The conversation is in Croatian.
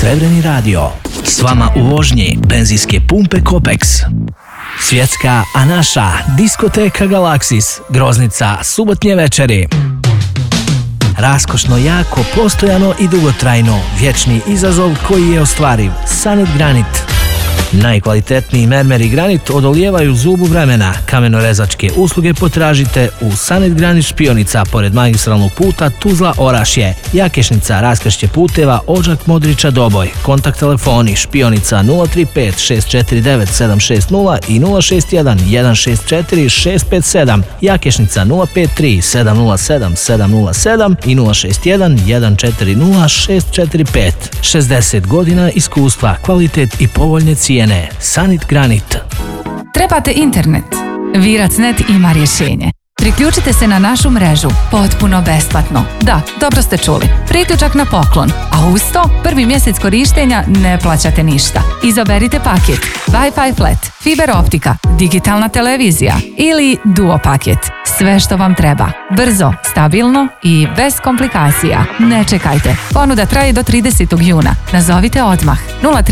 Srebreni radio. S vama u vožnji benzinske pumpe Kopex. Svjetska, a naša diskoteka Galaksis. Groznica subotnje večeri. Raskošno, jako, postojano i dugotrajno. Vječni izazov koji je ostvariv. Sanit Granit. Najkvalitetniji mermer i granit odolijevaju zubu vremena. Kamenorezačke usluge potražite u Sanit Granit Špionica pored magistralnog puta Tuzla-Orašje, Jakešnica, raskršće puteva Odžak Modrića Doboj. Kontakt telefoni Špionica 035 649 760 i 061 164 657, Jakešnica 053 707 707 i 061 140 645. 60 godina iskustva, kvalitet i povoljne cijene. Sanit Granit. Trebate internet? Viracnet ima rješenje. Priključite se na našu mrežu potpuno besplatno. Da, dobro ste čuli. Priključak na poklon. A uz to, prvi mjesec korištenja ne plaćate ništa. Izaberite paket Wi-Fi flat, fiber optika, digitalna televizija ili duo paket. Sve što vam treba. Brzo, stabilno i bez komplikacija. Ne čekajte. Ponuda traje do 30. juna. Nazovite odmah 03